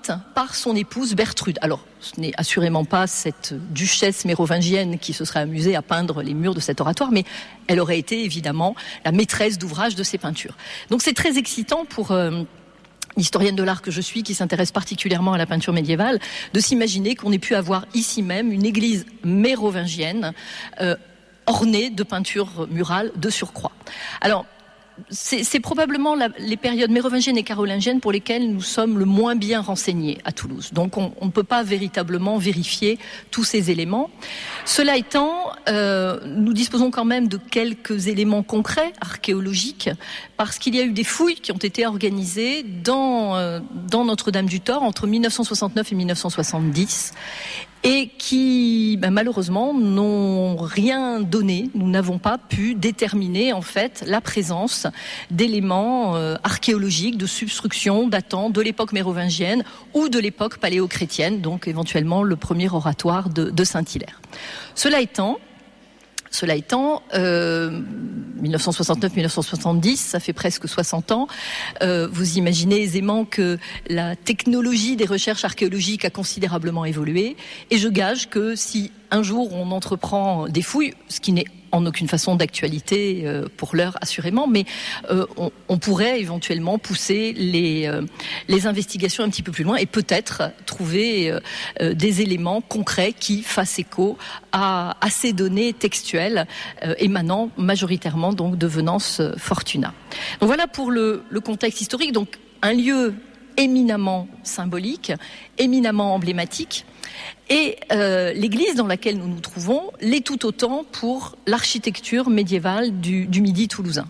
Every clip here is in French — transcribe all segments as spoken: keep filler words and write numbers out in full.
peinte par son épouse Bertrude. Alors, ce n'est assurément pas cette duchesse mérovingienne qui se serait amusée à peindre les murs de cet oratoire, mais elle aurait été évidemment la maîtresse d'ouvrage de ces peintures. Donc c'est très excitant pour euh, l'historienne de l'art que je suis, qui s'intéresse particulièrement à la peinture médiévale, de s'imaginer qu'on ait pu avoir ici même une église mérovingienne euh, ornée de peintures murales de surcroît. Alors, C'est, c'est probablement la, les périodes mérovingiennes et carolingiennes pour lesquelles nous sommes le moins bien renseignés à Toulouse. Donc on, on ne peut pas véritablement vérifier tous ces éléments. Cela étant, euh, nous disposons quand même de quelques éléments concrets, archéologiques, parce qu'il y a eu des fouilles qui ont été organisées dans, euh, dans Notre-Dame-du-Thor entre mille neuf cent soixante-neuf et mille neuf cent soixante-dix. Et qui, ben, malheureusement, n'ont rien donné. Nous n'avons pas pu déterminer, en fait, la présence d'éléments euh, archéologiques, de substructions datant de l'époque mérovingienne ou de l'époque paléochrétienne, donc éventuellement le premier oratoire de, de Saint-Hilaire. Cela étant, Cela étant, euh, mille neuf cent soixante-neuf mille neuf cent soixante-dix, ça fait presque soixante ans. Euh, vous imaginez aisément que la technologie des recherches archéologiques a considérablement évolué. Et je gage que si un jour on entreprend des fouilles, ce qui n'est en aucune façon d'actualité euh, pour l'heure assurément, mais euh, on, on pourrait éventuellement pousser les, euh, les investigations un petit peu plus loin et peut-être trouver euh, euh, des éléments concrets qui fassent écho à, à ces données textuelles euh, émanant majoritairement donc de Venance Fortuna. Donc voilà pour le, le contexte historique. Donc un lieu éminemment symbolique, éminemment emblématique. Et euh, l'église dans laquelle nous nous trouvons l'est tout autant pour l'architecture médiévale du, du Midi toulousain.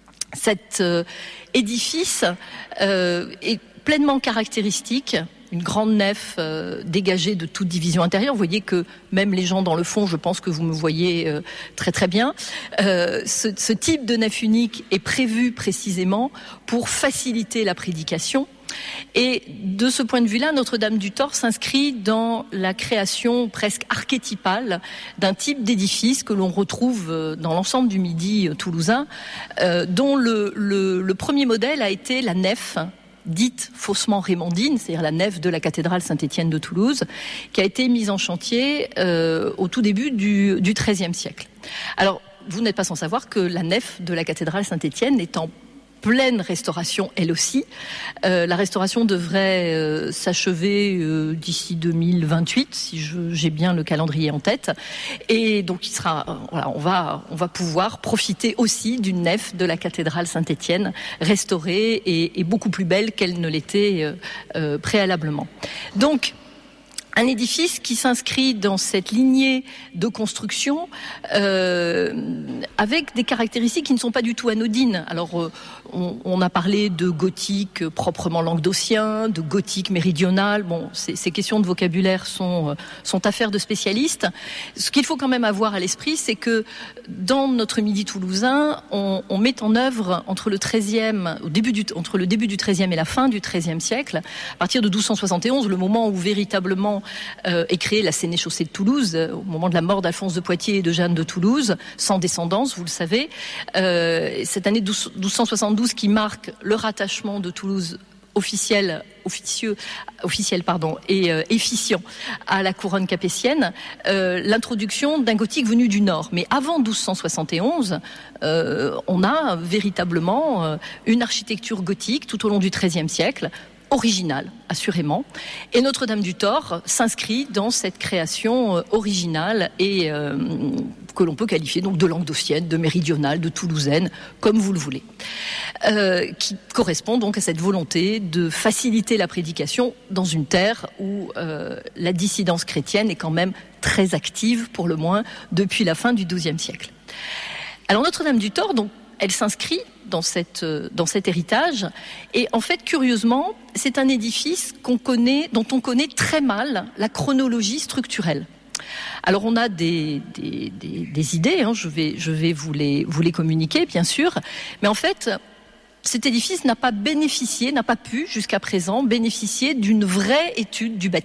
Cet euh, édifice euh, est pleinement caractéristique, une grande nef euh, dégagée de toute division intérieure. Vous voyez que même les gens dans le fond, je pense que vous me voyez euh, très très bien. Euh, ce, ce type de nef unique est prévu précisément pour faciliter la prédication. Et de ce point de vue-là, Notre-Dame-du-Thor s'inscrit dans la création presque archétypale d'un type d'édifice que l'on retrouve dans l'ensemble du Midi toulousain, euh, dont le, le, le premier modèle a été la nef dite faussement rémondine, c'est-à-dire la nef de la cathédrale Saint-Étienne de Toulouse, qui a été mise en chantier euh, au tout début du, du treizième siècle. Alors, vous n'êtes pas sans savoir que la nef de la cathédrale Saint-Étienne est en pleine restauration, elle aussi. Euh, la restauration devrait euh, s'achever euh, d'ici deux mille vingt-huit, si je, j'ai bien le calendrier en tête. Et donc, il sera, euh, voilà, on va, on va pouvoir profiter aussi d'une nef de la cathédrale Saint-Étienne restaurée et, et beaucoup plus belle qu'elle ne l'était euh, euh, préalablement. Donc, un édifice qui s'inscrit dans cette lignée de construction euh, avec des caractéristiques qui ne sont pas du tout anodines. Alors, euh, on, on a parlé de gothique proprement languedocien, de gothique méridional. Bon, ces, ces questions de vocabulaire sont, sont affaires de spécialistes. Ce qu'il faut quand même avoir à l'esprit, c'est que dans notre Midi toulousain, on, on met en œuvre entre le treizième, au début du, entre le début du treizième et la fin du treizième siècle, à partir de douze cent soixante et onze, le moment où véritablement Euh, est créée la sénéchaussée de Toulouse, euh, au moment de la mort d'Alphonse de Poitiers et de Jeanne de Toulouse, sans descendance, vous le savez. Euh, cette année douze cent soixante-douze qui marque le rattachement de Toulouse officiel, officieux, officiel pardon, et euh, efficient à la couronne capétienne, euh, l'introduction d'un gothique venu du nord. Mais avant douze cent soixante et onze, euh, on a véritablement euh, une architecture gothique tout au long du treizième siècle, originale, assurément. Et Notre-Dame-du-Thor s'inscrit dans cette création originale et euh, que l'on peut qualifier donc de languedocienne, de méridionale, de toulousaine, comme vous le voulez, euh, qui correspond donc à cette volonté de faciliter la prédication dans une terre où euh, la dissidence chrétienne est quand même très active, pour le moins, depuis la fin du douzième siècle. Alors Notre-Dame-du-Thor, donc, elle s'inscrit dans cette, dans cet héritage. Et en fait, curieusement, c'est un édifice qu'on connaît, dont on connaît très mal la chronologie structurelle. Alors, on a des, des, des, des idées, hein, je vais, je vais vous les, vous les communiquer, bien sûr. Mais en fait, cet édifice n'a pas bénéficié, n'a pas pu, jusqu'à présent, bénéficier d'une vraie étude du bâti,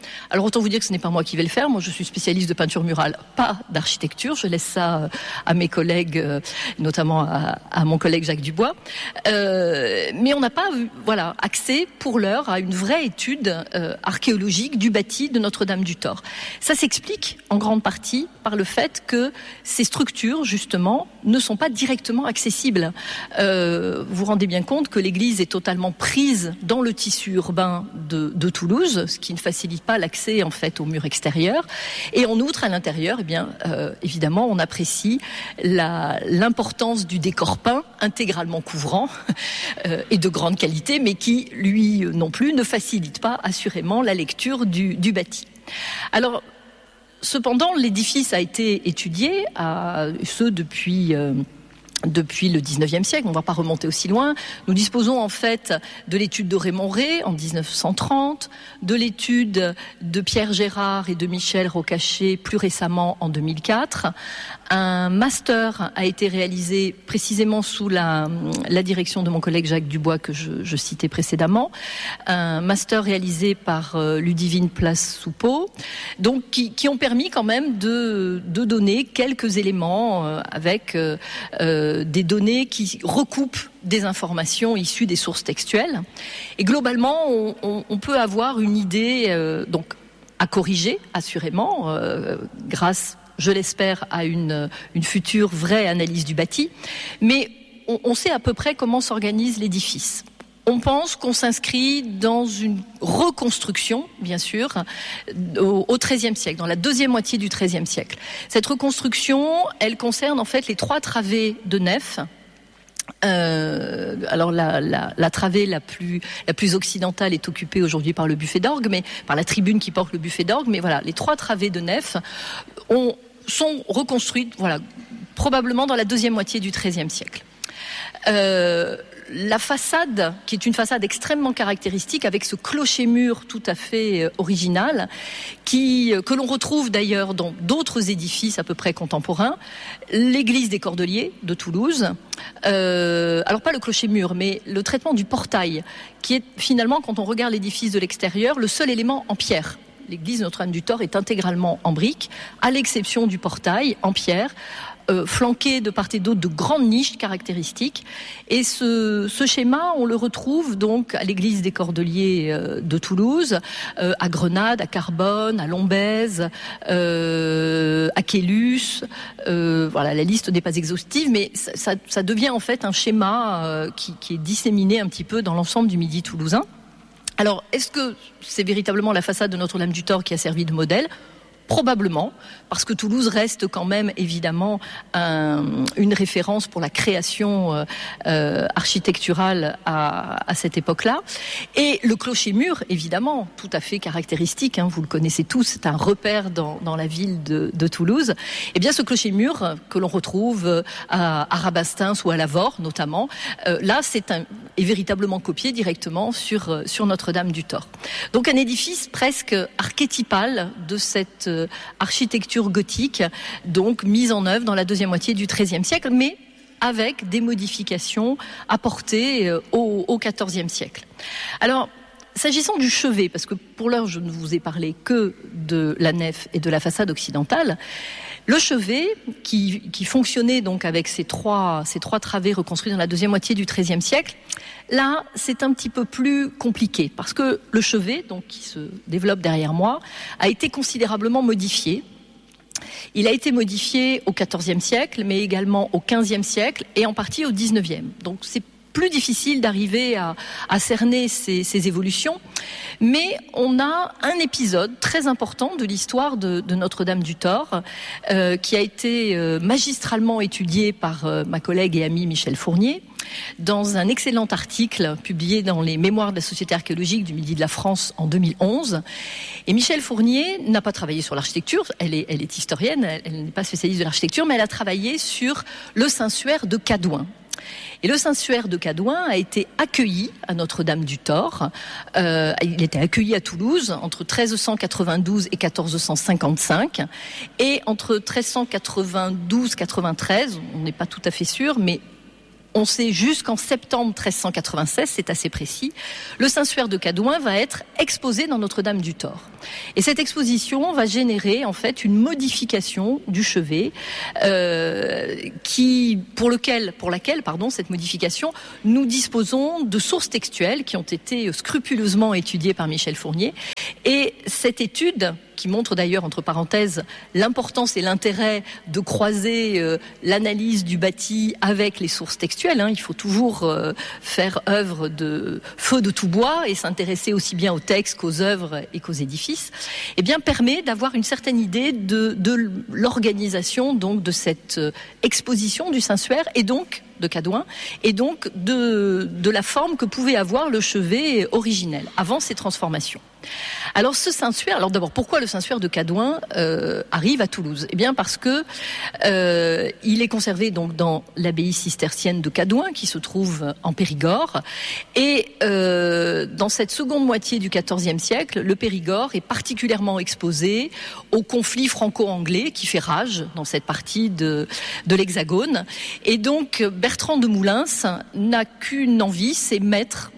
Alors autant vous dire que ce n'est pas moi qui vais le faire. Moi, je suis spécialiste de peinture murale, pas d'architecture. Je laisse ça à mes collègues, notamment à, à mon collègue Jacques Dubois. Euh, mais on n'a pas, voilà, accès pour l'heure à une vraie étude euh, archéologique du bâti de Notre-Dame-du-Thor. Ça s'explique en grande partie par le fait que ces structures, justement, ne sont pas directement accessibles. Euh, vous vous rendez bien compte que l'église est totalement prise dans le tissu urbain de, de Toulouse, ce qui ne facilite pas l'accès en fait au mur extérieur. Et en outre, à l'intérieur, eh bien, euh, évidemment, on apprécie la, l'importance du décor peint intégralement couvrant euh, et de grande qualité, mais qui, lui non plus, ne facilite pas assurément la lecture du, du bâti. Alors, cependant, l'édifice a été étudié, à, ce depuis... Euh, depuis le dix-neuvième siècle, on ne va pas remonter aussi loin. Nous disposons en fait de l'étude de Raymond Ray en dix-neuf cent trente, de l'étude de Pierre Gérard et de Michel Rocachet plus récemment en deux mille quatre. Un master a été réalisé précisément sous la, la direction de mon collègue Jacques Dubois que je, je citais précédemment. Un master réalisé par euh, Ludivine Place-Soupeau, donc qui, qui ont permis quand même de, de donner quelques éléments euh, avec euh, euh, des données qui recoupent des informations issues des sources textuelles. Et globalement, on, on, on peut avoir une idée euh, donc à corriger, assurément, euh, grâce, je l'espère, à une, une future vraie analyse du bâti. Mais on, on sait à peu près comment s'organise l'édifice. On pense qu'on s'inscrit dans une reconstruction, bien sûr, au XIIIe siècle, dans la deuxième moitié du XIIIe siècle. Cette reconstruction, elle concerne en fait les trois travées de nef. Euh, alors la, la, la travée la plus, la plus occidentale est occupée aujourd'hui par le buffet d'orgue, mais par la tribune qui porte le buffet d'orgue. Mais voilà, les trois travées de nef ont, sont reconstruites, voilà, probablement dans la deuxième moitié du XIIIe siècle. Euh, La façade, qui est une façade extrêmement caractéristique, avec ce clocher-mur tout à fait original, qui, que l'on retrouve d'ailleurs dans d'autres édifices à peu près contemporains, l'église des Cordeliers de Toulouse, euh, alors pas le clocher-mur, mais le traitement du portail, qui est finalement, quand on regarde l'édifice de l'extérieur, le seul élément en pierre. L'église Notre-Dame-du-Thor est intégralement en brique, à l'exception du portail en pierre, Euh, flanqué de part et d'autre de grandes niches caractéristiques. Et ce, ce schéma, on le retrouve donc à l'église des Cordeliers euh, de Toulouse, euh, à Grenade, à Carbone, à Lombez, euh, à Quélus. Euh, voilà, la liste n'est pas exhaustive, mais ça, ça, ça devient en fait un schéma euh, qui, qui est disséminé un petit peu dans l'ensemble du Midi toulousain. Alors, est-ce que c'est véritablement la façade de Notre-Dame-du-Thor qui a servi de modèle ? Probablement, parce que Toulouse reste quand même évidemment un, une référence pour la création euh, euh, architecturale à, à cette époque-là. Et le clocher-mur, évidemment, tout à fait caractéristique, hein, vous le connaissez tous, c'est un repère dans, dans la ville de, de Toulouse. Eh bien, ce clocher-mur que l'on retrouve à, à Rabastens ou à Lavore, notamment, euh, là, c'est un, est véritablement copié directement sur, sur Notre-Dame-du-Thor. Donc, un édifice presque archétypal de cette architecture gothique, donc mise en œuvre dans la deuxième moitié du XIIIe siècle, mais avec des modifications apportées au, au quatorzième siècle. Alors, s'agissant du chevet, parce que pour l'heure je ne vous ai parlé que de la nef et de la façade occidentale, le chevet, qui, qui fonctionnait donc avec ces trois, ces trois travées reconstruites dans la deuxième moitié du XIIIe siècle, là, c'est un petit peu plus compliqué, parce que le chevet, donc, qui se développe derrière moi, a été considérablement modifié. Il a été modifié au quatorzième siècle, mais également au quinzième siècle, et en partie au dix-neuvième. Donc, c'est plus difficile d'arriver à, à cerner ces, ces évolutions, mais on a un épisode très important de l'histoire de, de Notre-Dame-du-Thor euh, qui a été euh, magistralement étudié par euh, ma collègue et amie Michel Fournier dans un excellent article publié dans les Mémoires de la Société archéologique du Midi de la France en deux mille onze. Et Michel Fournier n'a pas travaillé sur l'architecture, elle est, elle est historienne, elle, elle n'est pas spécialiste de l'architecture, mais elle a travaillé sur le Saint-Suaire de Cadouin. Et le Saint-Suaire de Cadouin a été accueilli à Notre-Dame-du-Thor. Euh, il était accueilli à Toulouse entre treize cent quatre-vingt-douze et quatorze cent cinquante-cinq. Et entre treize cent quatre-vingt-douze quatre-vingt-treize, on n'est pas tout à fait sûr, mais on sait jusqu'en septembre treize cent quatre-vingt-seize, c'est assez précis, le Saint-Suaire de Cadouin va être exposé dans Notre-Dame du Thor. Et cette exposition va générer en fait une modification du chevet, euh, qui, pour lequel, pour laquelle, pardon, cette modification, nous disposons de sources textuelles qui ont été scrupuleusement étudiées par Michel Fournier. Et cette étude, qui montre d'ailleurs, entre parenthèses, l'importance et l'intérêt de croiser euh, l'analyse du bâti avec les sources textuelles. Hein. Il faut toujours euh, faire œuvre de feu de tout bois et s'intéresser aussi bien aux textes qu'aux œuvres et qu'aux édifices. Eh bien, permet d'avoir une certaine idée de, de l'organisation donc de cette euh, exposition du Saint-Suaire et donc de Cadouin, et donc de, de la forme que pouvait avoir le chevet originel avant ces transformations. Alors ce Saint-Suaire, alors d'abord pourquoi le Saint-Suaire de Cadouin euh, arrive à Toulouse ? Eh bien parce que euh, il est conservé donc dans l'abbaye cistercienne de Cadouin qui se trouve en Périgord, et euh, dans cette seconde moitié du quatorzième siècle, le Périgord est particulièrement exposé au conflit franco-anglais qui fait rage dans cette partie de, de l'Hexagone, et donc Bertrand de Moulins n'a qu'une envie, c'est mettre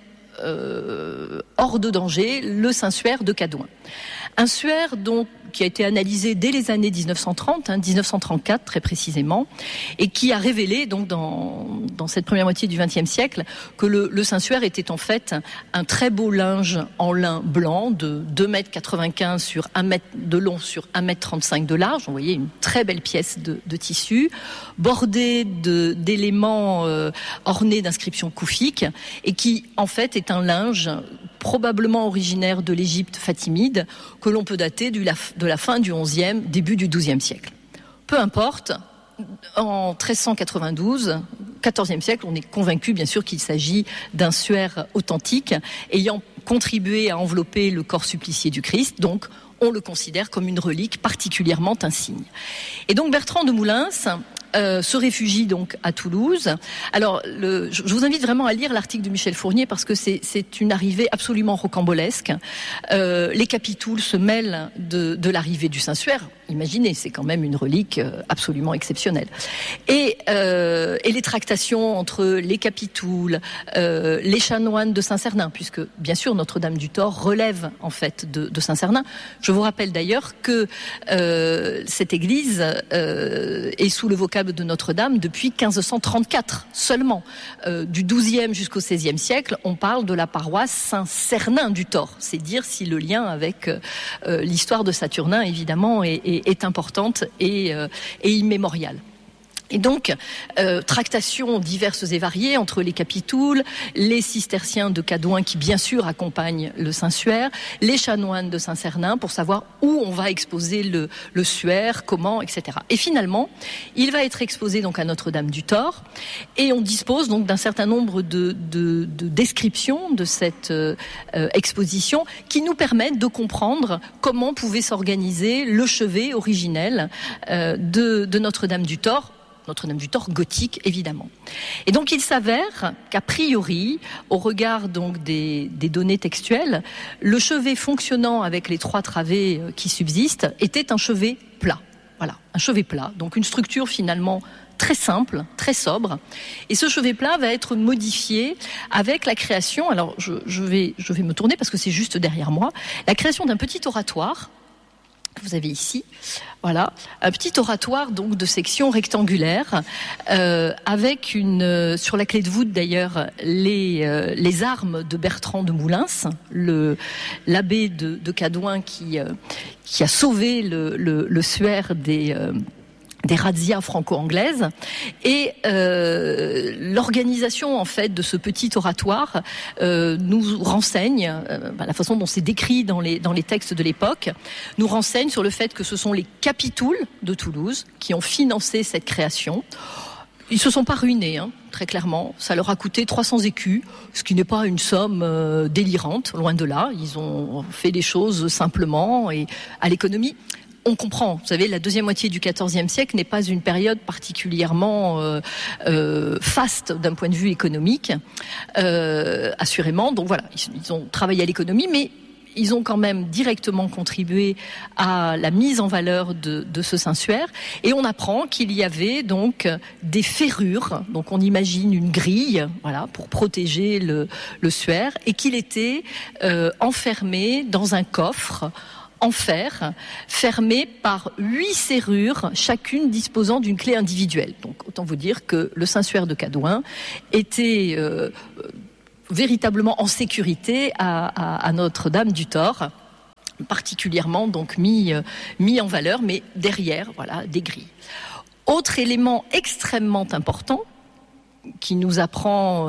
euh, hors de danger le Saint-Suaire de Cadouin. Un suaire donc qui a été analysé dès les années dix-neuf cent trente, hein, dix-neuf cent trente-quatre très précisément, et qui a révélé donc dans, dans cette première moitié du vingtième siècle que le, le Saint-Suaire était en fait un très beau linge en lin blanc de deux mètres quatre-vingt-quinze sur un mètre de long sur un mètre trente-cinq de large. Vous voyez, une très belle pièce de, de tissu, bordée de, d'éléments euh, ornés d'inscriptions koufiques, et qui en fait est un linge probablement originaire de l'Égypte fatimide, que l'on peut dater du, de la fin du onzième, début du douzième siècle. Peu importe, en treize cent quatre-vingt-douze, quatorzième siècle, on est convaincu bien sûr qu'il s'agit d'un suaire authentique, ayant contribué à envelopper le corps supplicié du Christ, donc on le considère comme une relique particulièrement insigne. Et donc Bertrand de Moulins Euh, se réfugie donc à Toulouse. Alors, le, je vous invite vraiment à lire l'article de Michel Fournier parce que c'est, c'est une arrivée absolument rocambolesque. Euh, les capitouls se mêlent de, de l'arrivée du Saint-Suaire. Imaginez, c'est quand même une relique absolument exceptionnelle. Et, euh, et les tractations entre les capitouls, euh, les chanoines de Saint-Cernin, puisque bien sûr Notre-Dame du Thor relève en fait de, de Saint-Cernin. Je vous rappelle d'ailleurs que euh, cette église euh, est sous le vocable de Notre-Dame depuis quinze cent trente-quatre seulement. Euh, du douzième jusqu'au seizième siècle, on parle de la paroisse Saint-Cernin du Thor. C'est dire si le lien avec euh, l'histoire de Saturnin, évidemment, est, est, est importante et, euh, et immémoriale. Et donc, euh, tractations diverses et variées entre les capitouls, les cisterciens de Cadouin qui bien sûr accompagnent le Saint-Suaire, les chanoines de Saint-Cernin pour savoir où on va exposer le, le suaire, comment, et cetera. Et finalement, il va être exposé donc à Notre-Dame du Thor, et on dispose donc d'un certain nombre de, de, de descriptions de cette euh, exposition qui nous permettent de comprendre comment pouvait s'organiser le chevet originel euh, de, de Notre-Dame du Thor. Notre-Dame du Thor gothique, évidemment. Et donc, il s'avère qu'a priori, au regard donc des, des données textuelles, le chevet fonctionnant avec les trois travées qui subsistent était un chevet plat. Voilà, un chevet plat. Donc, une structure finalement très simple, très sobre. Et ce chevet plat va être modifié avec la création, alors je, je, vais, je vais me tourner parce que c'est juste derrière moi, la création d'un petit oratoire. Vous avez ici, voilà, un petit oratoire donc de section rectangulaire euh, avec une euh, sur la clé de voûte d'ailleurs les euh, les armes de Bertrand de Moulins, le l'abbé de, de Cadouin qui euh, qui a sauvé le le, le suaire des euh, des razzias franco-anglaises, et euh, l'organisation en fait de ce petit oratoire euh, nous renseigne, euh, bah, la façon dont c'est décrit dans les dans les textes de l'époque, nous renseigne sur le fait que ce sont les capitouls de Toulouse qui ont financé cette création. Ils se sont pas ruinés, hein, très clairement. Ça leur a coûté trois cents écus, ce qui n'est pas une somme euh, délirante, loin de là. Ils ont fait les choses simplement et à l'économie. On comprend, vous savez, la deuxième moitié du quatorzième siècle n'est pas une période particulièrement euh, euh, faste d'un point de vue économique, euh, assurément. Donc voilà, ils, ils ont travaillé à l'économie, mais ils ont quand même directement contribué à la mise en valeur de, de ce Saint-Suaire. Et on apprend qu'il y avait donc des ferrures, donc on imagine une grille, voilà, pour protéger le, le suaire, et qu'il était euh, enfermé dans un coffre en fer, fermé par huit serrures, chacune disposant d'une clé individuelle. Donc autant vous dire que le Saint-Suaire de Cadouin était euh, véritablement en sécurité à, à, à Notre-Dame du Thor, particulièrement donc mis, euh, mis en valeur, mais derrière, voilà, des grilles. Autre élément extrêmement important qui nous apprend,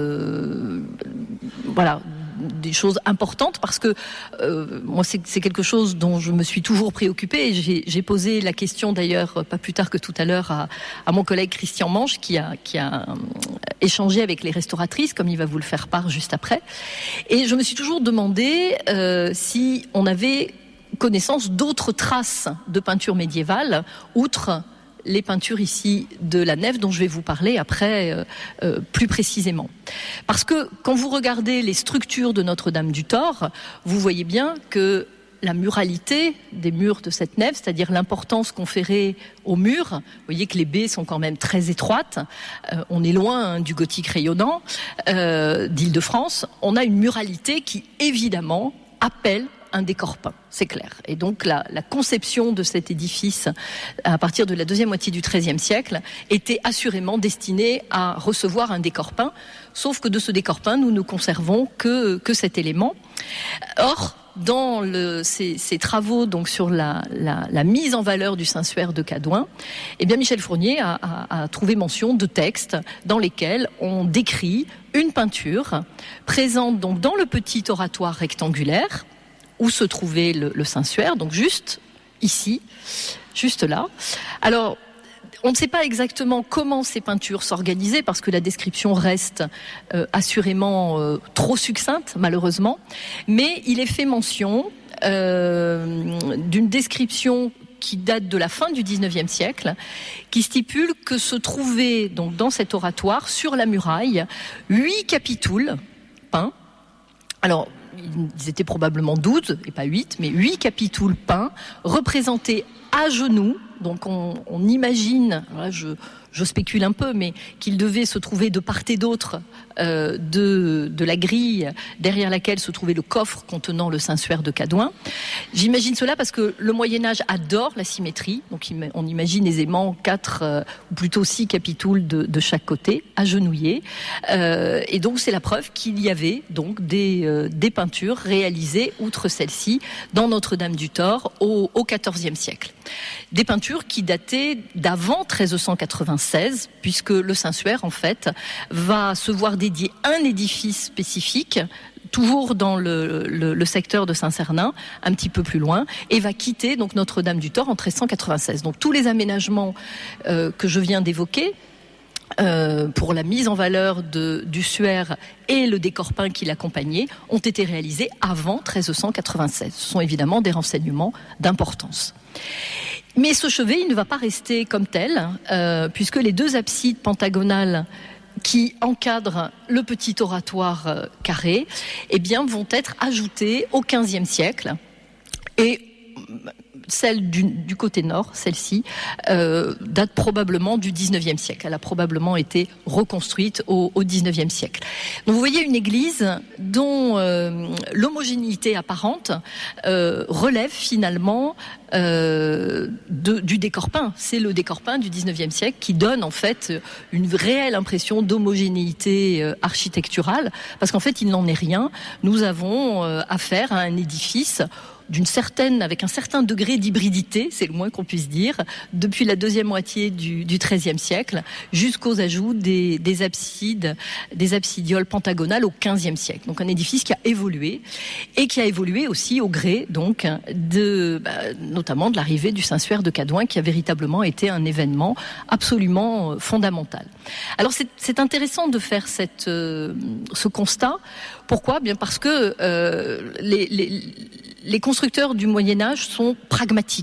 euh, voilà, des choses importantes, parce que euh, moi c'est, c'est quelque chose dont je me suis toujours préoccupée. J'ai, j'ai posé la question d'ailleurs pas plus tard que tout à l'heure à, à mon collègue Christian Manche qui a, qui a euh, échangé avec les restauratrices, comme il va vous le faire part juste après. Et je me suis toujours demandé euh, si on avait connaissance d'autres traces de peinture médiévale, outre les peintures ici de la nef dont je vais vous parler après euh, euh, plus précisément. Parce que quand vous regardez les structures de Notre-Dame du Thor, vous voyez bien que la muralité des murs de cette nef, c'est-à-dire l'importance conférée aux murs, vous voyez que les baies sont quand même très étroites, euh, on est loin hein, du gothique rayonnant euh, d'Île-de-France, on a une muralité qui évidemment appelle un décor peint, c'est clair. Et donc la, la conception de cet édifice à partir de la deuxième moitié du treizième siècle était assurément destinée à recevoir un décor peint, sauf que de ce décor peint, nous ne conservons que, que cet élément. Or, dans le, ces, ces travaux donc sur la, la, la mise en valeur du Saint-Suaire de Cadouin, eh bien Michel Fournier a, a, a trouvé mention de textes dans lesquels on décrit une peinture présente donc dans le petit oratoire rectangulaire où se trouvait le, le Saint-Suaire, donc juste ici, juste là. Alors, on ne sait pas exactement comment ces peintures s'organisaient parce que la description reste euh, assurément euh, trop succincte, malheureusement. Mais il est fait mention euh, d'une description qui date de la fin du dix-neuvième siècle, qui stipule que se trouvaient donc dans cet oratoire, sur la muraille, huit capitouls peints. Alors, ils étaient probablement douze, et pas huit, mais huit capitouls peints, représentés à genoux. Donc on, on imagine, voilà, je, je spécule un peu, mais qu'ils devaient se trouver de part et d'autre euh, de, de la grille derrière laquelle se trouvait le coffre contenant le Saint-Suaire de Cadouin. J'imagine cela parce que le Moyen-Âge adore la symétrie, donc on imagine aisément quatre, euh, ou plutôt six capitouls de, de chaque côté, agenouillés. Euh, et donc c'est la preuve qu'il y avait donc des, euh, des peintures réalisées, outre celle-ci, dans Notre-Dame du Thor au, au quatorzième siècle. Des peintures qui dataient d'avant treize cent quatre-vingt-seize, puisque le Saint-Suaire, en fait, va se voir dédier un édifice spécifique, toujours dans le, le, le secteur de Saint-Cernin, un petit peu plus loin, et va quitter donc Notre-Dame du Thor en treize cent quatre-vingt-seize. Donc tous les aménagements euh, que je viens d'évoquer, Euh, pour la mise en valeur de, du suaire et le décor peint qui l'accompagnait, ont été réalisés avant treize cent quatre-vingt-seize. Ce sont évidemment des renseignements d'importance. Mais ce chevet, il ne va pas rester comme tel, euh, puisque les deux absides pentagonales qui encadrent le petit oratoire euh, carré, eh bien, vont être ajoutées au quinzième siècle. Et celle du, du côté nord, celle-ci, euh, date probablement du dix-neuvième siècle. Elle a probablement été reconstruite au, au dix-neuvième siècle. Donc vous voyez une église dont euh, l'homogénéité apparente euh, relève finalement euh, de, du décor peint. C'est le décor peint du dix-neuvième siècle qui donne en fait une réelle impression d'homogénéité euh, architecturale, parce qu'en fait il n'en est rien. Nous avons euh, affaire à un édifice d'une certaine, avec un certain degré d'hybridité, c'est le moins qu'on puisse dire, depuis la deuxième moitié du, du treizième siècle jusqu'aux ajouts des, des absides, des absidioles pentagonales au quinzième siècle. Donc un édifice qui a évolué et qui a évolué aussi au gré, donc, de, bah, notamment de l'arrivée du Saint-Suaire de Cadouin, qui a véritablement été un événement absolument fondamental. Alors c'est, c'est intéressant de faire cette, euh, ce constat. Pourquoi ? Bien parce que euh, les, les Les constructeurs du Moyen-Âge sont pragmatiques.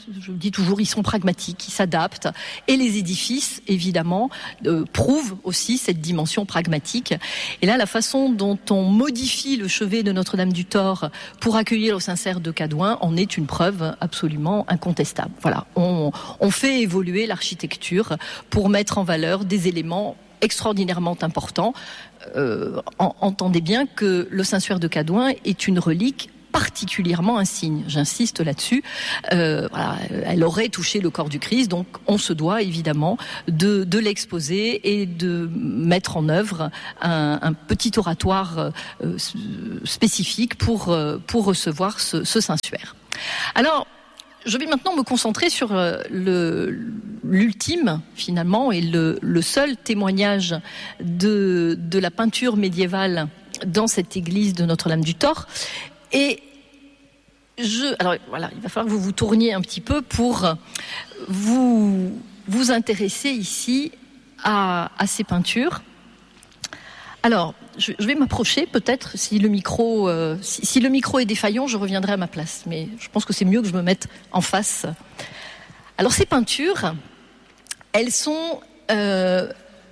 je le dis toujours, ils sont pragmatiques, ils s'adaptent. Et les édifices, évidemment, euh, prouvent aussi cette dimension pragmatique. Et là, la façon dont on modifie le chevet de Notre-Dame-du-Thor pour accueillir le Saint-Cerf de Cadouin en est une preuve absolument incontestable. Voilà, on, on fait évoluer l'architecture pour mettre en valeur des éléments extraordinairement importants. Euh, en, entendez bien que le Saint-Suaire de Cadouin est une relique particulièrement insigne, j'insiste là-dessus. Euh, voilà, elle aurait touché le corps du Christ, donc on se doit évidemment de, de l'exposer et de mettre en œuvre un, un petit oratoire euh, spécifique pour, pour recevoir ce, ce Saint-Suaire. Alors, je vais maintenant me concentrer sur le, l'ultime, finalement, et le, le seul témoignage de, de la peinture médiévale dans cette église de Notre-Dame-du-Thor. Et je, alors voilà, il va falloir que vous vous tourniez un petit peu pour vous, vous intéresser ici à, à ces peintures. Alors, je, je vais m'approcher peut-être, si le micro, euh, si, si le micro est défaillant, je reviendrai à ma place. Mais je pense que c'est mieux que je me mette en face. Alors, ces peintures, elles sont euh,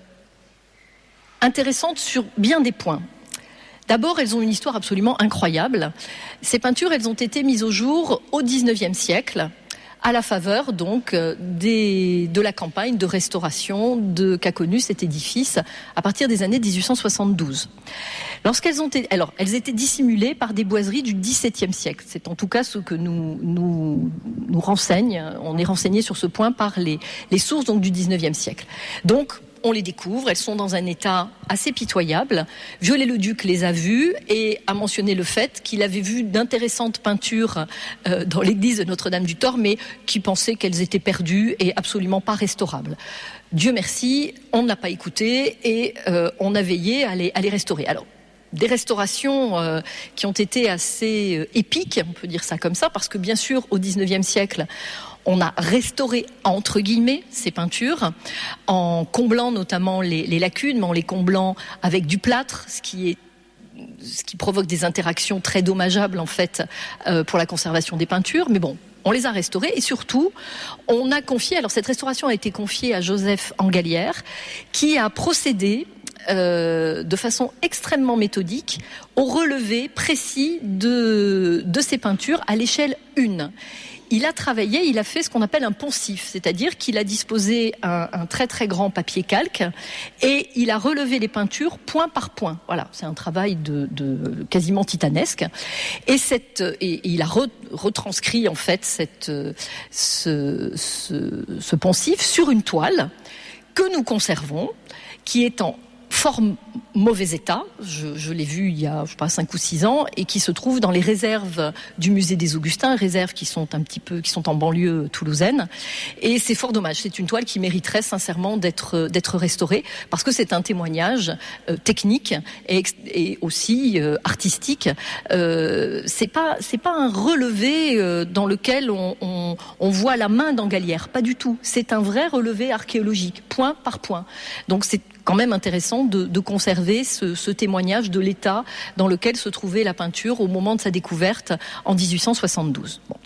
intéressantes sur bien des points. D'abord, elles ont une histoire absolument incroyable. Ces peintures, elles ont été mises au jour au dix-neuvième siècle, à la faveur donc des, de la campagne de restauration de qu'a connu cet édifice à partir des années dix-huit cent soixante-douze. Lorsqu'elles ont été, alors elles étaient dissimulées par des boiseries du dix-septième siècle. C'est en tout cas ce que nous nous nous renseigne. On est renseigné sur ce point par les les sources donc du dix-neuvième siècle. Donc on les découvre, elles sont dans un état assez pitoyable. Viollet-le-Duc les a vues et a mentionné le fait qu'il avait vu d'intéressantes peintures euh, dans l'église de Notre-Dame-du-Thor, mais qui pensait qu'elles étaient perdues et absolument pas restaurables. Dieu merci, on ne l'a pas écouté et euh, on a veillé à les, à les restaurer. Alors, des restaurations euh, qui ont été assez euh, épiques, on peut dire ça comme ça, parce que bien sûr, au dix-neuvième siècle, on a restauré, entre guillemets, ces peintures, en comblant notamment les, les lacunes, mais en les comblant avec du plâtre, ce qui est ce qui provoque des interactions très dommageables, en fait, euh, pour la conservation des peintures. Mais bon, on les a restaurées et surtout, on a confié, alors cette restauration a été confiée à Joseph Engallière, qui a procédé Euh, de façon extrêmement méthodique au relevé précis de, de ces peintures à l'échelle une. Il a travaillé, il a fait ce qu'on appelle un poncif, c'est-à-dire qu'il a disposé un, un très très grand papier calque et il a relevé les peintures point par point. Voilà, c'est un travail de, de quasiment titanesque. Et, cette, et, et il a re, retranscrit en fait cette, ce, ce, ce poncif sur une toile que nous conservons, qui est en fort mauvais état, je, je l'ai vu il y a je sais pas cinq ou six ans, et qui se trouve dans les réserves du musée des Augustins, réserves qui sont un petit peu qui sont en banlieue toulousaine, et c'est fort dommage. C'est une toile qui mériterait sincèrement d'être d'être restaurée parce que c'est un témoignage euh, technique et, et aussi euh, artistique. Euh, c'est pas c'est pas un relevé euh, dans lequel on, on on voit la main d'Engallière, pas du tout. C'est un vrai relevé archéologique, point par point. Donc c'est quand même intéressant de, de conserver ce, ce témoignage de l'état dans lequel se trouvait la peinture au moment de sa découverte en dix-huit cent soixante-douze. Bon.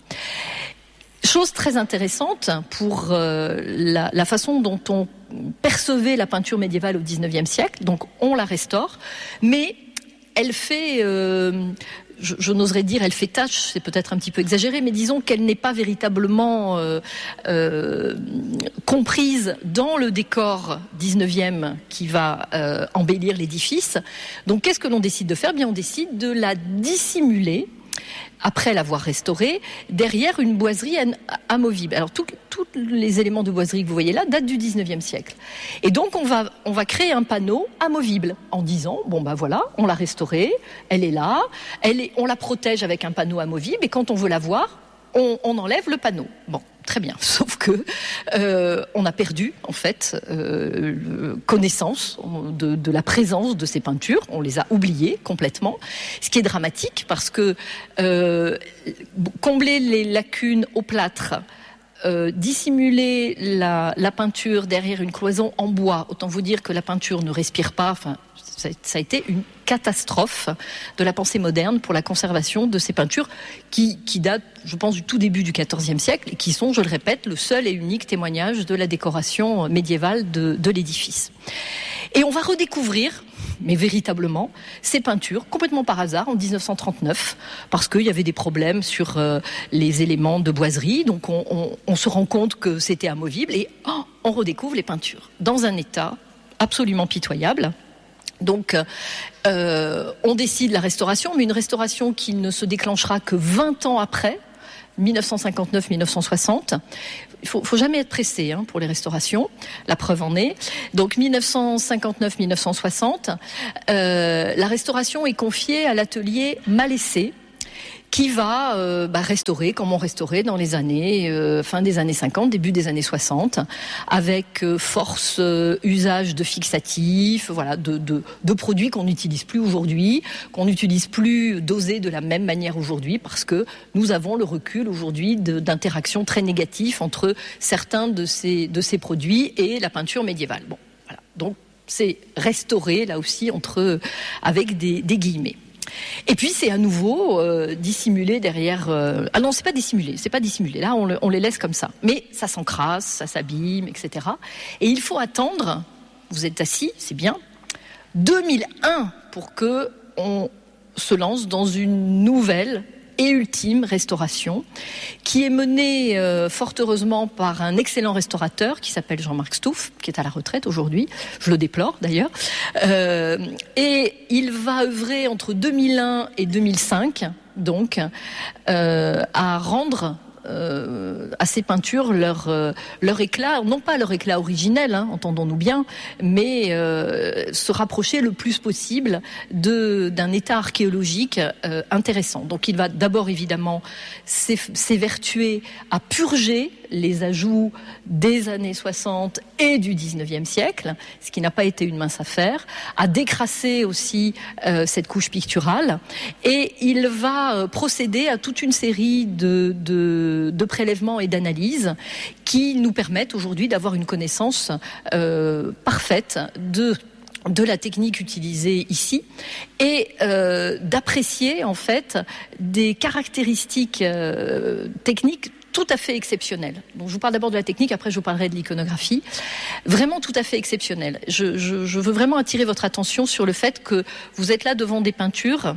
Chose très intéressante pour euh, la, la façon dont on percevait la peinture médiévale au dix-neuvième siècle. Donc on la restaure, mais elle fait... Euh, Je, je n'oserais dire elle fait tâche, c'est peut-être un petit peu exagéré, mais disons qu'elle n'est pas véritablement euh, euh, comprise dans le décor dix-neuvième qui va euh, embellir l'édifice. Donc qu'est-ce que l'on décide de faire ? Bien, on décide de la dissimuler après l'avoir restaurée, derrière une boiserie amovible. Alors tous les éléments de boiserie que vous voyez là datent du dix-neuvième siècle. Et donc on va, on va créer un panneau amovible en disant, bon ben voilà, on l'a restaurée, elle est là, elle est, on la protège avec un panneau amovible et quand on veut la voir, on, on enlève le panneau. Bon, très bien, sauf que euh, on a perdu en fait euh, connaissance de, de la présence de ces peintures, on les a oubliées complètement, ce qui est dramatique parce que euh, combler les lacunes au plâtre, Euh, dissimuler la, la peinture derrière une cloison en bois, autant vous dire que la peinture ne respire pas, enfin Ça a été une catastrophe de la pensée moderne pour la conservation de ces peintures qui, qui datent, je pense, du tout début du quatorzième siècle et qui sont, je le répète, le seul et unique témoignage de la décoration médiévale de, de l'édifice. Et on va redécouvrir, mais véritablement, ces peintures complètement par hasard en dix-neuf cent trente-neuf, parce qu'il y avait des problèmes sur euh, les éléments de boiserie, donc on, on, on se rend compte que c'était amovible et oh, on redécouvre les peintures dans un état absolument pitoyable. Donc, euh, on décide la restauration, mais une restauration qui ne se déclenchera que vingt ans après, dix-neuf cent cinquante-neuf à dix-neuf cent soixante. Il faut, faut jamais être pressé hein, pour les restaurations. La preuve en est. Donc, dix-neuf cent cinquante-neuf à dix-neuf cent soixante, euh, la restauration est confiée à l'atelier Malessé, qui va euh, bah, restaurer comme on restaurait dans les années euh, fin des années cinquante, début des années soixante, avec euh, force euh, usage de fixatifs, voilà, de, de, de produits qu'on n'utilise plus aujourd'hui, qu'on n'utilise plus dosés de la même manière aujourd'hui, parce que nous avons le recul aujourd'hui de, d'interactions très négatives entre certains de ces, de ces produits et la peinture médiévale. Bon, voilà. Donc c'est restauré là aussi entre avec des, des guillemets. Et puis c'est à nouveau euh, dissimulé derrière. Euh... Ah non, c'est pas dissimulé, c'est pas dissimulé. Là, on, le, on les laisse comme ça. Mais ça s'encrasse, ça s'abîme, et cetera. Et il faut attendre. Vous êtes assis, c'est bien. deux mille un pour que on se lance dans une nouvelle et ultime restauration, qui est menée euh, fort heureusement par un excellent restaurateur qui s'appelle Jean-Marc Stouff, qui est à la retraite aujourd'hui. Je le déplore d'ailleurs. Euh, et il va œuvrer entre deux mille un et deux mille cinq, donc, euh, à rendre Euh, à ces peintures leur euh, leur éclat, non pas leur éclat originel, hein, entendons-nous bien, mais euh, se rapprocher le plus possible de d'un état archéologique euh, intéressant. Donc il va d'abord évidemment s'évertuer à purger les ajouts des années soixante et du dix-neuvième siècle, ce qui n'a pas été une mince affaire, à décrasser aussi euh, cette couche picturale, et il va euh, procéder à toute une série de, de, de prélèvements et d'analyses qui nous permettent aujourd'hui d'avoir une connaissance euh, parfaite de de la technique utilisée ici et euh, d'apprécier en fait des caractéristiques euh, techniques tout à fait exceptionnelles. Donc je vous parle d'abord de la technique, après je vous parlerai de l'iconographie. Vraiment tout à fait exceptionnelle. Je, je, je veux vraiment attirer votre attention sur le fait que vous êtes là devant des peintures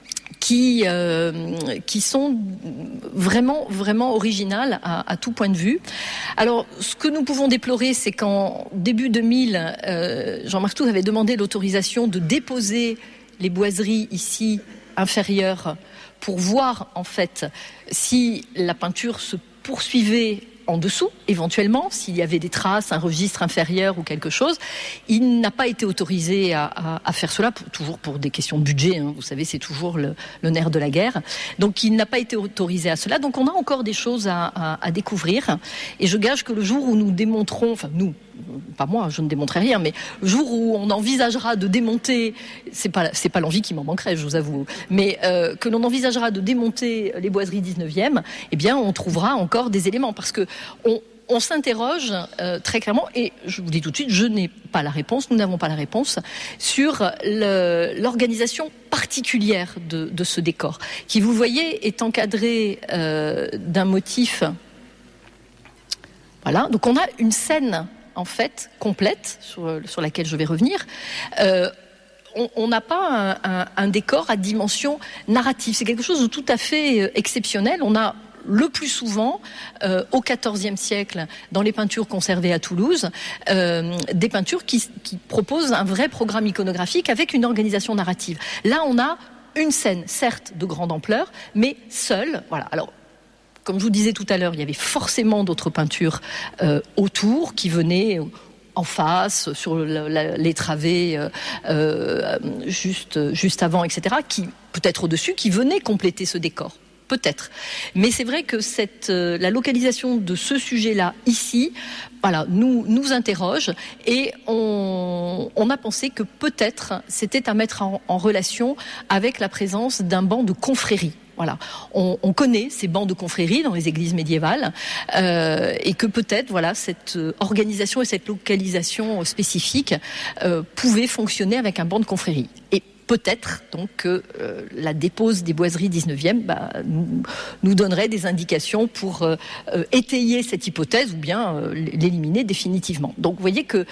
qui euh, qui sont vraiment vraiment originales à, à tout point de vue. Alors, ce que nous pouvons déplorer, c'est qu'en début deux mille, euh, Jean-Marc Stouff avait demandé l'autorisation de déposer les boiseries ici inférieures pour voir en fait si la peinture se poursuivait en dessous, éventuellement, s'il y avait des traces, un registre inférieur ou quelque chose. Il n'a pas été autorisé à, à, à faire cela, pour, toujours pour des questions de budget, hein, vous savez, c'est toujours le, le nerf de la guerre. Donc il n'a pas été autorisé à cela. Donc on a encore des choses à, à, à découvrir. Et je gage que le jour où nous démonterons, enfin nous, pas moi, je ne démontrerai rien, mais le jour où on envisagera de démonter, c'est pas c'est pas l'envie qui m'en manquerait, je vous avoue, mais euh, que l'on envisagera de démonter les boiseries dix-neuvième, eh bien on trouvera encore des éléments, parce que on on s'interroge euh, très clairement, et je vous dis tout de suite, je n'ai pas la réponse, nous n'avons pas la réponse sur le, l'organisation particulière de, de ce décor, qui, vous voyez, est encadré euh, d'un motif. Voilà, donc on a une scène en fait complète sur, sur laquelle je vais revenir. Euh, on n'a pas un, un, un décor à dimension narrative. C'est quelque chose de tout à fait exceptionnel. On a le plus souvent, euh, au quatorzième siècle, dans les peintures conservées à Toulouse, euh, des peintures qui, qui proposent un vrai programme iconographique avec une organisation narrative. Là, on a une scène, certes de grande ampleur, mais seule. Voilà. Alors, comme je vous disais tout à l'heure, il y avait forcément d'autres peintures euh, autour qui venaient en face, sur la, la, les travées euh, euh, juste, juste avant, et cetera, qui, peut-être au-dessus, qui venaient compléter ce décor. Peut-être. Mais c'est vrai que cette, euh, la localisation de ce sujet-là, ici, voilà, nous, nous interroge, et on, on a pensé que peut-être c'était à mettre en, en relation avec la présence d'un banc de confrérie. Voilà, on, on connaît ces bancs de confréries dans les églises médiévales euh, et que peut-être voilà cette organisation et cette localisation spécifique euh, pouvaient fonctionner avec un banc de confrérie. Et peut-être donc que euh, la dépose des boiseries dix-neuvième bah, nous, nous donnerait des indications pour euh, euh, étayer cette hypothèse ou bien euh, l'éliminer définitivement. Donc vous voyez que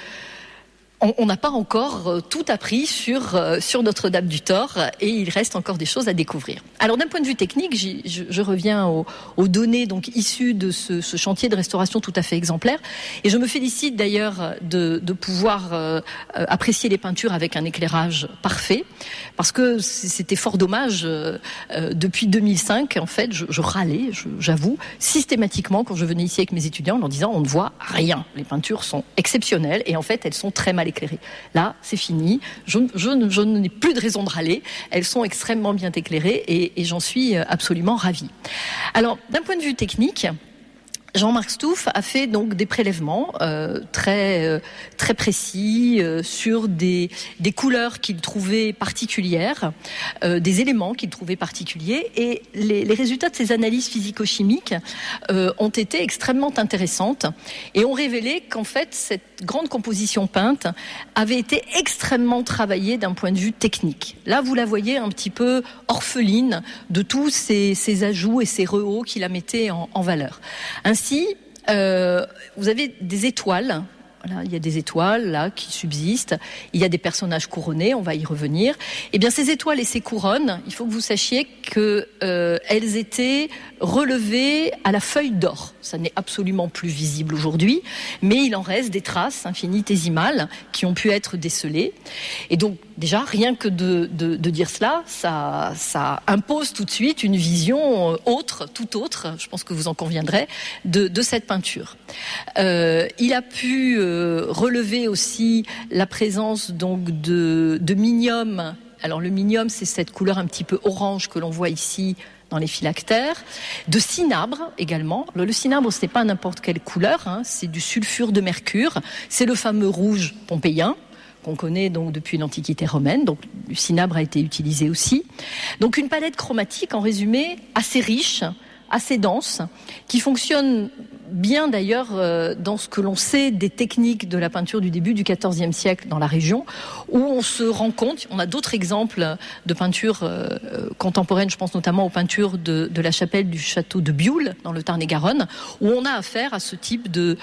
on n'a pas encore tout appris sur, sur Notre-Dame-du-Thor et il reste encore des choses à découvrir. Alors d'un point de vue technique, je, je reviens aux, aux données donc issues de ce, ce chantier de restauration tout à fait exemplaire et je me félicite d'ailleurs de, de pouvoir euh, apprécier les peintures avec un éclairage parfait parce que c'était fort dommage euh, depuis deux mille cinq en fait, je, je râlais, je, j'avoue, systématiquement quand je venais ici avec mes étudiants en leur disant on ne voit rien, les peintures sont exceptionnelles et en fait elles sont très mal éclairées. Là, c'est fini. Je, je, je n'ai plus de raison de râler. Elles sont extrêmement bien éclairées et, et j'en suis absolument ravie. Alors, d'un point de vue technique, Jean-Marc Stouff a fait donc des prélèvements euh, très euh, très précis euh, sur des des couleurs qu'il trouvait particulières, euh, des éléments qu'il trouvait particuliers, et les, les résultats de ces analyses physico-chimiques euh, ont été extrêmement intéressantes et ont révélé qu'en fait cette grande composition peinte avait été extrêmement travaillée d'un point de vue technique. Là, vous la voyez un petit peu orpheline de tous ces, ces ajouts et ces rehauts qui la mettaient en, en valeur. Ainsi, Ainsi, euh, vous avez des étoiles. Voilà, il y a des étoiles là qui subsistent. Il y a des personnages couronnés. On va y revenir. Eh bien, ces étoiles et ces couronnes, il faut que vous sachiez que euh, elles étaient relevées à la feuille d'or. Ça n'est absolument plus visible aujourd'hui, mais il en reste des traces infinitésimales qui ont pu être décelées. Et donc, déjà, rien que de, de, de dire cela, ça, ça impose tout de suite une vision autre, tout autre, je pense que vous en conviendrez, de, de cette peinture. Euh, il a pu euh, relever aussi la présence donc de, de minium. Alors le minium, c'est cette couleur un petit peu orange que l'on voit ici dans les phylactères, de cinabre également. Le, le cinabre, ce n'est pas n'importe quelle couleur, hein, c'est du sulfure de mercure, c'est le fameux rouge pompéien, qu'on connaît donc depuis l'Antiquité romaine, donc le cinabre a été utilisé aussi. Donc une palette chromatique, en résumé, assez riche, assez dense, qui fonctionne bien d'ailleurs euh, dans ce que l'on sait des techniques de la peinture du début du quatorzième siècle dans la région, où on se rend compte, on a d'autres exemples de peintures euh, contemporaines, je pense notamment aux peintures de, de la chapelle du château de Bioul, dans le Tarn-et-Garonne, où on a affaire à ce type de,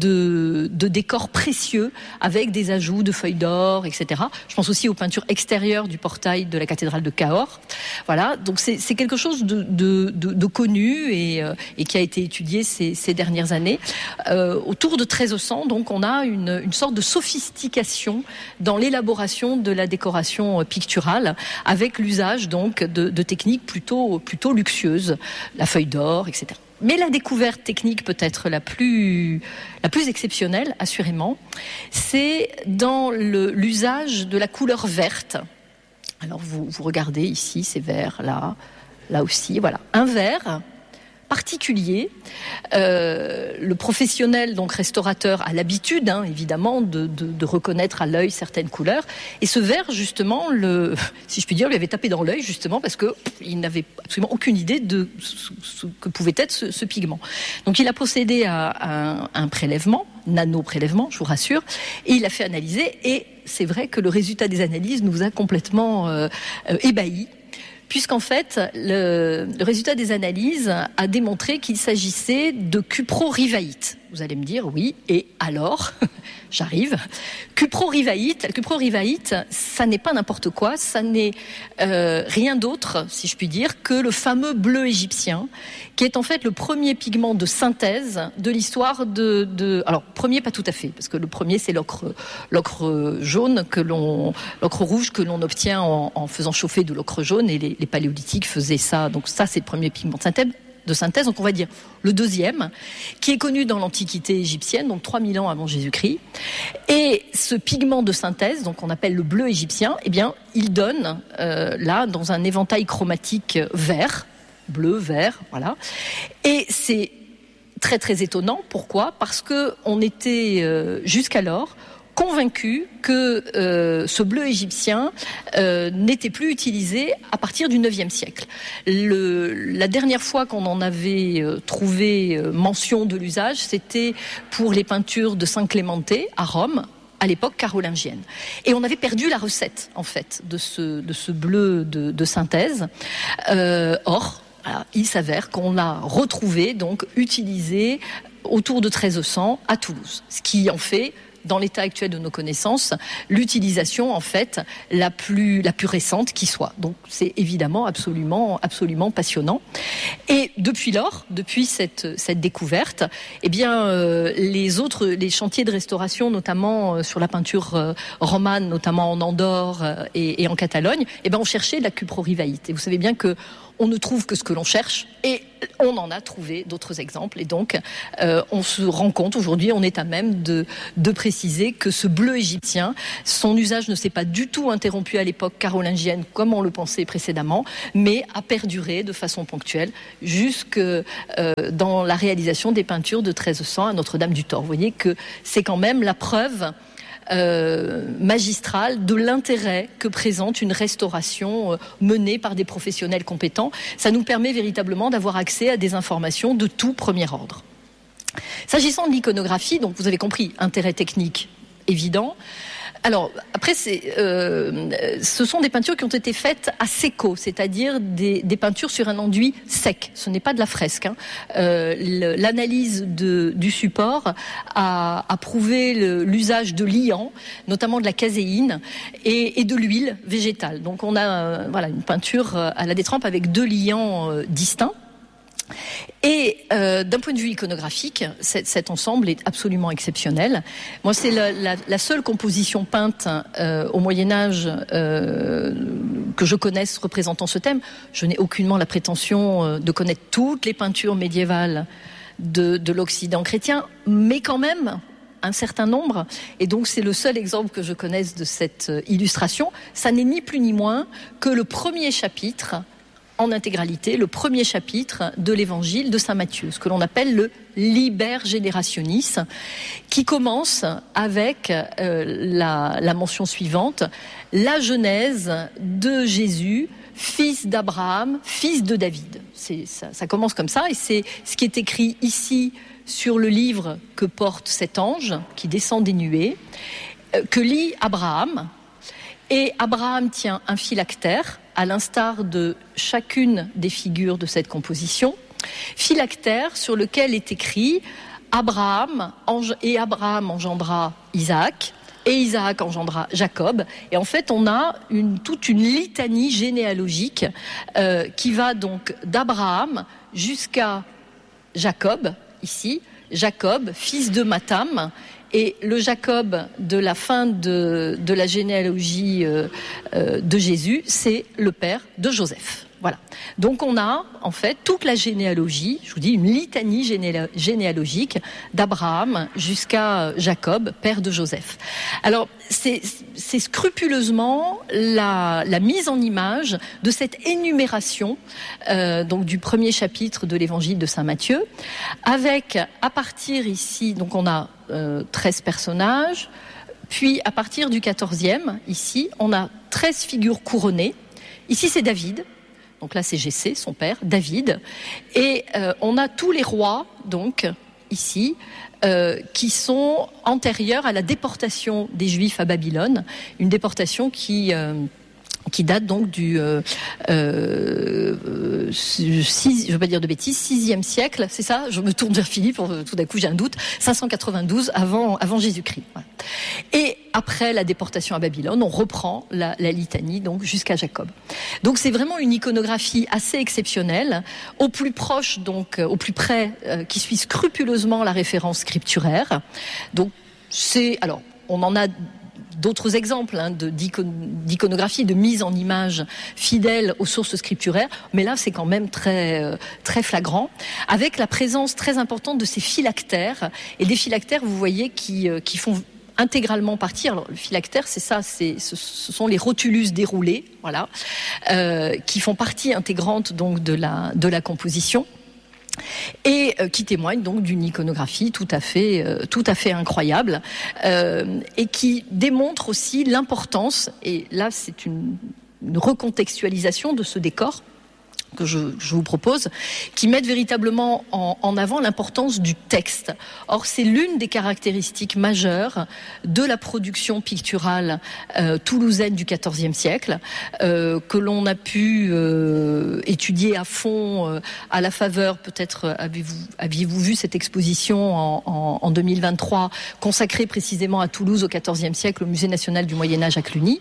de, de décors précieux, avec des ajouts de feuilles d'or, et cetera. Je pense aussi aux peintures extérieures du portail de la cathédrale de Cahors. Voilà, donc c'est, c'est quelque chose de, de, de, de connu et, euh, et qui a été étudié ces, ces dernières années. Euh, autour de treize cents, donc, on a une, une sorte de sophistication dans l'élaboration de la décoration picturale, avec l'usage donc de, de techniques plutôt, plutôt luxueuses, la feuille d'or, et cetera. Mais la découverte technique peut-être la plus, la plus exceptionnelle, assurément, c'est dans le, l'usage de la couleur verte. Alors vous, vous regardez ici, ces verts là, là aussi, voilà, un vert particulier. Euh, le professionnel, donc restaurateur, a l'habitude, hein, évidemment, de, de, de reconnaître à l'œil certaines couleurs. Et ce vert, justement, le, si je puis dire, lui avait tapé dans l'œil, justement, parce que pff, il n'avait absolument aucune idée de ce, ce que pouvait être ce, ce pigment. Donc, il a procédé à, à, un, à un prélèvement, nano-prélèvement, je vous rassure, et il a fait analyser. Et c'est vrai que le résultat des analyses nous a complètement euh, euh, ébahis. Puisqu'en fait, le, le résultat des analyses a démontré qu'il s'agissait de cuprorivaïte. Vous allez me dire, oui, et alors ? J'arrive. Cuprorivaïte, cuprorivaïte, ça n'est pas n'importe quoi, ça n'est euh, rien d'autre, si je puis dire, que le fameux bleu égyptien, qui est en fait le premier pigment de synthèse de l'histoire de... de alors, premier, pas tout à fait, parce que le premier, c'est l'ocre, l'ocre jaune, que l'on, l'ocre rouge que l'on obtient en, en faisant chauffer de l'ocre jaune, et les, les paléolithiques faisaient ça, donc ça, c'est le premier pigment de synthèse. de synthèse, donc on va dire le deuxième, qui est connu dans l'Antiquité égyptienne, donc trois mille ans avant Jésus-Christ. Et ce pigment de synthèse, donc on appelle le bleu égyptien, eh bien, il donne, euh, là, dans un éventail chromatique vert, bleu, vert, voilà. Et c'est très très étonnant. Pourquoi ? Parce que on était euh, jusqu'alors convaincu que euh, ce bleu égyptien euh, n'était plus utilisé à partir du neuvième siècle. Le, la dernière fois qu'on en avait euh, trouvé euh, mention de l'usage, c'était pour les peintures de Saint Clémente à Rome, à l'époque carolingienne. Et on avait perdu la recette, en fait, de ce, de ce bleu de, de synthèse. Euh, or, voilà, il s'avère qu'on l'a retrouvé, donc utilisé autour de treize cents à Toulouse, ce qui en fait, dans l'état actuel de nos connaissances, l'utilisation en fait la plus la plus récente qui soit. Donc c'est évidemment absolument absolument passionnant. Et depuis lors, depuis cette cette découverte, eh bien euh, les autres les chantiers de restauration, notamment euh, sur la peinture euh, romane, notamment en Andorre euh, et, et en Catalogne, eh ben on cherchait de la cuprorivalité. Vous savez bien que on ne trouve que ce que l'on cherche et on en a trouvé d'autres exemples. Et donc, euh, on se rend compte aujourd'hui, on est à même de, de préciser que ce bleu égyptien, son usage ne s'est pas du tout interrompu à l'époque carolingienne comme on le pensait précédemment, mais a perduré de façon ponctuelle jusque euh, dans la réalisation des peintures de treize cents à Notre-Dame-du-Thor. Vous voyez que c'est quand même la preuve Euh, magistrale de l'intérêt que présente une restauration euh, menée par des professionnels compétents. Ça nous permet véritablement d'avoir accès à des informations de tout premier ordre. S'agissant de l'iconographie, donc vous avez compris, intérêt technique évident. Alors, après, c'est, euh, ce sont des peintures qui ont été faites à secco, c'est-à-dire des, des peintures sur un enduit sec. Ce n'est pas de la fresque. Hein. Euh, l'analyse de, du support a, a prouvé le, l'usage de liant, notamment de la caséine, et, et de l'huile végétale. Donc, on a euh, voilà, une peinture à la détrempe avec deux liants euh, distincts. Et euh, d'un point de vue iconographique, cet, cet ensemble est absolument exceptionnel. Moi, c'est la, la, la seule composition peinte euh, au Moyen-Âge euh, que je connaisse représentant ce thème. Je n'ai aucunement la prétention euh, de connaître toutes les peintures médiévales de, de l'Occident chrétien, mais quand même un certain nombre. Et donc, c'est le seul exemple que je connaisse de cette illustration. Ça n'est ni plus ni moins que le premier chapitre en intégralité, le premier chapitre de l'évangile de Saint Matthieu, ce que l'on appelle le Liber Generationis, qui commence avec euh, la, la mention suivante, la genèse de Jésus, fils d'Abraham, fils de David. C'est, ça, ça commence comme ça, et c'est ce qui est écrit ici sur le livre que porte cet ange, qui descend des nuées, euh, que lit Abraham. Et Abraham tient un phylactère, à l'instar de chacune des figures de cette composition, phylactère sur lequel est écrit Abraham et Abraham engendra Isaac et Isaac engendra Jacob. Et en fait, on a une, toute une litanie généalogique euh, qui va donc d'Abraham jusqu'à Jacob, ici, Jacob, fils de Matam. Et le Jacob de la fin de, de la généalogie euh, euh, de Jésus, c'est le père de Joseph. Voilà. Donc on a en fait toute la généalogie, je vous dis une litanie généalo- généalogique d'Abraham jusqu'à Jacob, père de Joseph. Alors c'est, c'est scrupuleusement la, la mise en image de cette énumération euh, donc du premier chapitre de l'évangile de Saint Matthieu, avec à partir ici, donc on a euh, treize personnages, puis à partir du quatorzième, ici, on a treize figures couronnées. Ici c'est David. Donc là, c'est Jessé, son père, David. Et euh, on a tous les rois, donc, ici, euh, qui sont antérieurs à la déportation des Juifs à Babylone. Une déportation qui... Euh, qui date donc du euh, euh, six, je veux pas dire de bêtises, sixième siècle, c'est ça? Je me tourne vers Philippe, tout d'un coup j'ai un doute, cinq cent quatre-vingt-douze avant, avant Jésus-Christ. Voilà. Et après la déportation à Babylone, on reprend la, la litanie donc jusqu'à Jacob. Donc c'est vraiment une iconographie assez exceptionnelle, au plus proche donc, au plus près, euh, qui suit scrupuleusement la référence scripturaire. Donc c'est, alors on en a d'autres exemples hein, de, d'iconographie, de mise en image fidèle aux sources scripturaires, mais là c'est quand même très, euh, très flagrant, avec la présence très importante de ces phylactères, et des phylactères, vous voyez, qui, euh, qui font intégralement partie. Alors le phylactère, c'est ça, c'est, ce, ce sont les rotulus déroulés, voilà, euh, qui font partie intégrante donc de la, de la composition. et euh, qui témoigne donc d'une iconographie tout à fait, euh, tout à fait incroyable, euh, et qui démontre aussi l'importance, et là c'est une, une recontextualisation de ce décor que je, je vous propose, qui mettent véritablement en, en avant l'importance du texte. Or, c'est l'une des caractéristiques majeures de la production picturale euh, toulousaine du quatorzième siècle, euh, que l'on a pu euh, étudier à fond euh, à la faveur, peut-être avez-vous, aviez-vous vu cette exposition en, en, en deux mille vingt-trois, consacrée précisément à Toulouse au quatorzième siècle, au Musée national du Moyen-Âge à Cluny.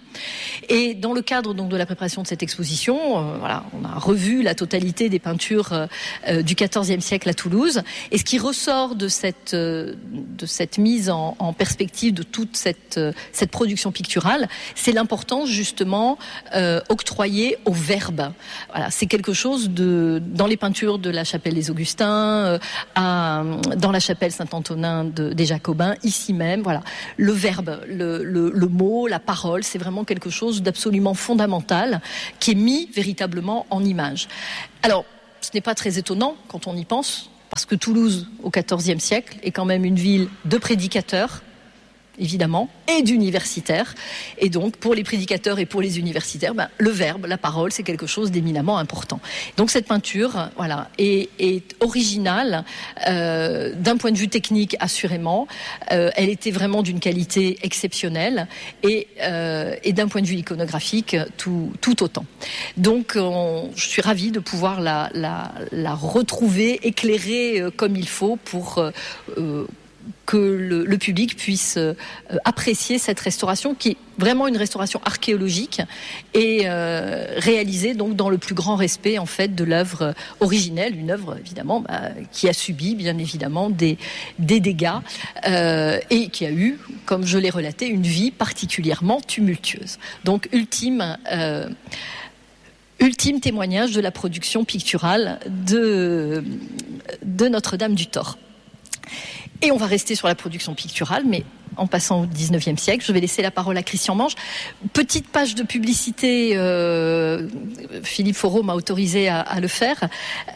Et dans le cadre donc de la préparation de cette exposition, euh, voilà, on a revu la totalité des peintures euh, du quatorzième siècle à Toulouse. Et ce qui ressort de cette, euh, de cette mise en, en perspective de toute cette, euh, cette production picturale, c'est l'importance justement euh, octroyée au verbe. Voilà, c'est quelque chose de, dans les peintures de la chapelle des Augustins, euh, à, dans la chapelle Saint-Antonin de, des Jacobins, ici même, voilà, le verbe, le, le, le mot, la parole, c'est vraiment quelque chose d'absolument fondamental qui est mis véritablement en image. Alors, ce n'est pas très étonnant quand on y pense, parce que Toulouse, au quatorzième siècle, est quand même une ville de prédicateurs, évidemment, et d'universitaires. Et donc, pour les prédicateurs et pour les universitaires, ben, le verbe, la parole, c'est quelque chose d'éminemment important. Donc, cette peinture, voilà, est, est originale euh, d'un point de vue technique, assurément. Euh, elle était vraiment d'une qualité exceptionnelle et, euh, et d'un point de vue iconographique, tout, tout autant. Donc, on, je suis ravie de pouvoir la, la, la retrouver éclairée euh, comme il faut pour euh, euh, que le, le public puisse euh, apprécier cette restauration qui est vraiment une restauration archéologique et euh, réalisée donc dans le plus grand respect en fait de l'œuvre originelle, une œuvre évidemment bah, qui a subi bien évidemment des, des dégâts euh, et qui a eu, comme je l'ai relaté, une vie particulièrement tumultueuse. Donc ultime euh, ultime témoignage de la production picturale de, de Notre-Dame du Thor. Et on va rester sur la production picturale, mais en passant au dix-neuvième siècle. Je vais laisser la parole à Christian Manche. Petite page de publicité, euh, Philippe Foreau m'a autorisé à, à le faire.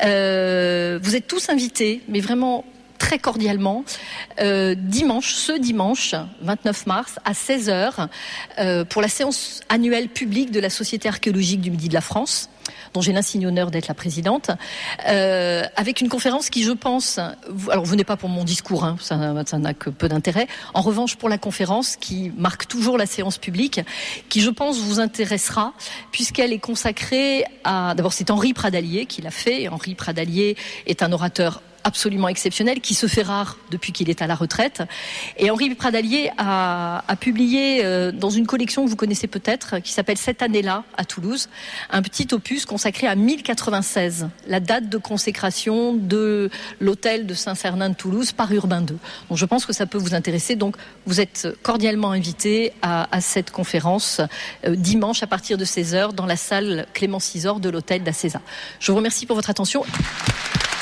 Euh, vous êtes tous invités, mais vraiment très cordialement, euh, dimanche, ce dimanche, vingt-neuf mars, à seize heures, euh, pour la séance annuelle publique de la Société archéologique du Midi de la France, dont j'ai l'insigne honneur d'être la présidente, euh, avec une conférence qui, je pense, alors venez pas pour mon discours, hein, ça, ça n'a que peu d'intérêt. En revanche, pour la conférence qui marque toujours la séance publique, qui, je pense, vous intéressera, puisqu'elle est consacrée à... D'abord, c'est Henri Pradalier qui l'a fait. Henri Pradalier est un orateur absolument exceptionnel, qui se fait rare depuis qu'il est à la retraite. Et Henri Pradalier a, a publié euh, dans une collection que vous connaissez peut-être, qui s'appelle Cette année-là, à Toulouse, un petit opus consacré à mille quatre-vingt-seize, la date de consécration de l'hôtel de Saint-Cernin de Toulouse par Urbain deux. Donc je pense que ça peut vous intéresser. Donc vous êtes cordialement invités à, à cette conférence euh, dimanche à partir de seize heures dans la salle Clément Cisor de l'hôtel d'Acésa. Je vous remercie pour votre attention.